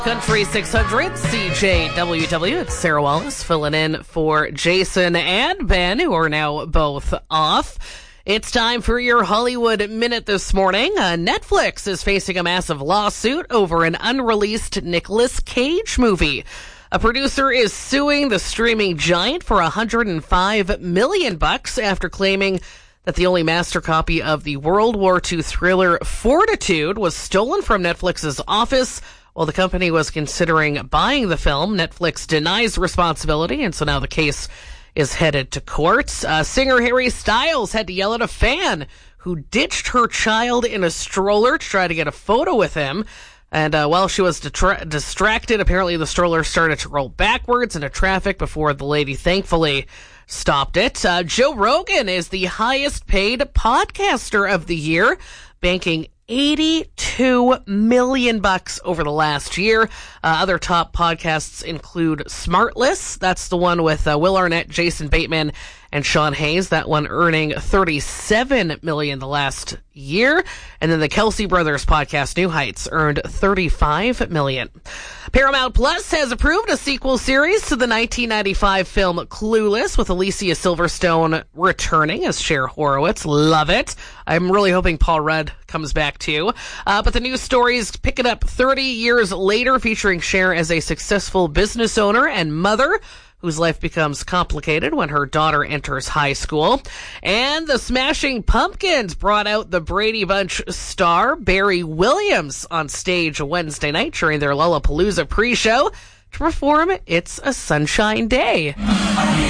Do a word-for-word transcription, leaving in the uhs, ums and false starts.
Country six hundred, C J W W. It's Sarah Wallace filling in for Jason and Ben, who are now both off. It's time for your Hollywood Minute this morning. Uh, Netflix is facing a massive lawsuit over an unreleased Nicolas Cage movie. A producer is suing the streaming giant for one hundred five million bucks after claiming that the only master copy of the World War Two thriller Fortitude was stolen from Netflix's office while the company was considering buying the film. Netflix denies responsibility, and so now the case is headed to court. Uh, singer Harry Styles had to yell at a fan who ditched her child in a stroller to try to get a photo with him. And uh, while she was detra- distracted, apparently the stroller started to roll backwards into traffic before the lady thankfully stopped it. Uh, Joe Rogan is the highest paid podcaster of the year, banking eighty-two million bucks over the last year. Uh, other top podcasts include Smartless. That's the one with uh, Will Arnett, Jason Bateman, and Sean Hayes. That one earning thirty-seven million dollars the last year. And then the Kelsey Brothers podcast, New Heights, earned thirty-five million dollars. Paramount Plus has approved a sequel series to the nineteen ninety-five film Clueless, with Alicia Silverstone returning as Cher Horowitz. Love it. I'm really hoping Paul Rudd comes back too. Uh, but the new story is picking up thirty years later, featuring Cher as a successful business owner and mother whose life becomes complicated when her daughter enters high school. And the Smashing Pumpkins brought out the Brady Bunch star Barry Williams on stage Wednesday night during their Lollapalooza pre-show to perform It's a Sunshine Day.